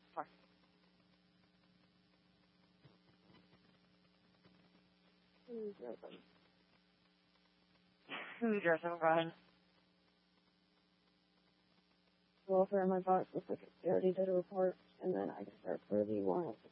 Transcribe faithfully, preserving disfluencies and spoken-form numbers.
Come Who drove them? on. Who doesn't run? Welfare in my box looks like they already did a report, and then I can start for the warrant.